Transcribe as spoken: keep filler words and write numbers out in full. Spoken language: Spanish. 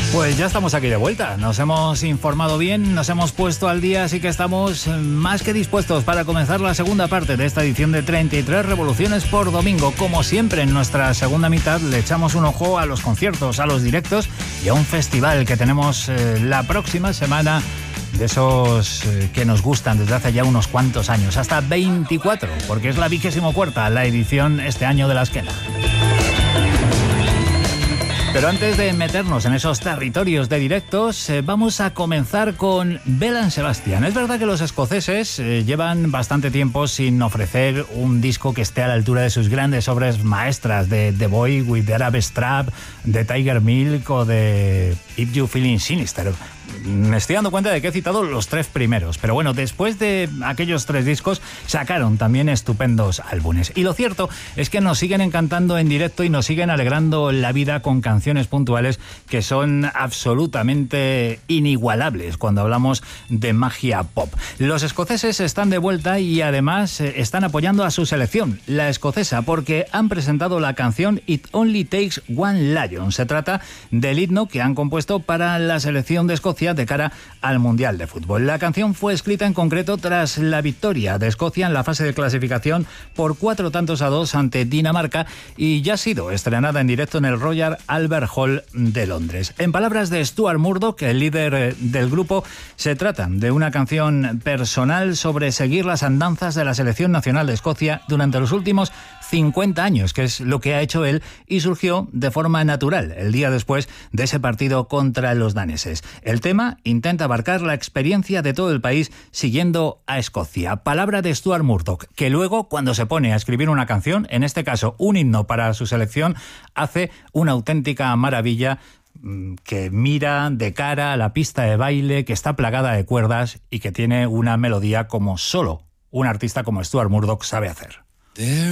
Pues ya estamos aquí de vuelta, nos hemos informado bien, nos hemos puesto al día, así que estamos más que dispuestos para comenzar la segunda parte de esta edición de treinta y tres Revoluciones por Domingo. Como siempre, en nuestra segunda mitad le echamos un ojo a los conciertos, a los directos y a un festival que tenemos eh, la próxima semana, de esos eh, que nos gustan desde hace ya unos cuantos años, hasta veinticuatro, porque es la vigésimo cuarta la edición este año de la Esquena. Pero antes de meternos en esos territorios de directos, eh, vamos a comenzar con Belle and Sebastian. Es verdad que los escoceses eh, llevan bastante tiempo sin ofrecer un disco que esté a la altura de sus grandes obras maestras, de The Boy with the Arab Strap, de Tiger Milk o de If You Feeling Sinister. Me estoy dando cuenta de que he citado los tres primeros, pero bueno, después de aquellos tres discos sacaron también estupendos álbumes. Y lo cierto es que nos siguen encantando en directo y nos siguen alegrando la vida con canciones puntuales que son absolutamente inigualables cuando hablamos de magia pop. Los escoceses están de vuelta y además están apoyando a su selección, la escocesa, porque han presentado la canción It Only Takes One Lion. Se trata del himno que han compuesto para la selección de Escocia de cara al Mundial de Fútbol. La canción fue escrita en concreto tras la victoria de Escocia en la fase de clasificación por cuatro tantos a dos ante Dinamarca y ya ha sido estrenada en directo en el Royal Albert Hall de Londres. En palabras de Stuart Murdoch, el líder del grupo, se trata de una canción personal sobre seguir las andanzas de la selección nacional de Escocia durante los últimos cincuenta años, que es lo que ha hecho él, y surgió de forma natural el día después de ese partido contra los daneses. El tema intenta abarcar la experiencia de todo el país siguiendo a Escocia. Palabra de Stuart Murdoch, que luego, cuando se pone a escribir una canción, en este caso un himno para su selección, hace una auténtica maravilla que mira de cara a la pista de baile, que está plagada de cuerdas y que tiene una melodía como solo un artista como Stuart Murdoch sabe hacer.